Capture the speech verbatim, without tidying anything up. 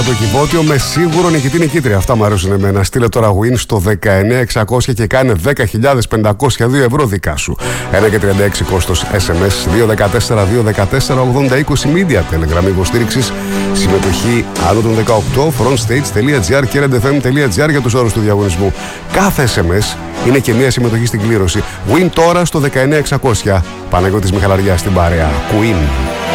το κυβότιο με σίγουρο νικητή νικήτρια. Αυτά μου αρέσουν εμένα. Στείλε τώρα win στο δεκαεννιά εξακόσια και κάνε δέκα χιλιάδες πεντακόσια δύο ευρώ δικά σου. ένα και τριάντα έξι κόστος ες εμ ες, δύο ένα τέσσερα δύο ένα τέσσερα ογδόντα είκοσι media, Telegram υποστήριξης, συμμετοχή άνω των δεκαοκτώ, frontstage.gr και redfm.gr για τους όρους του διαγωνισμού. Κάθε ες εμ ες είναι και μια συμμετοχή στην κλήρωση. Win τώρα στο δεκαεννιά εξακόσια. Παναγιώτης Μιχαλαριάς στην παρέα. Queen.